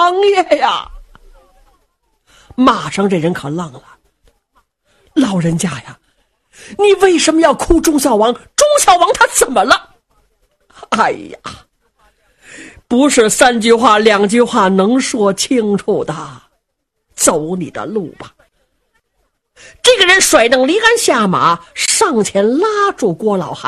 王爷呀！马上这人可愣了，老人家呀，你为什么要哭忠孝王？忠孝王他怎么了？哎呀，不是3句话2句话能说清楚的，走你的路吧。这个人甩蹬离鞍下马，上前拉住郭老汉。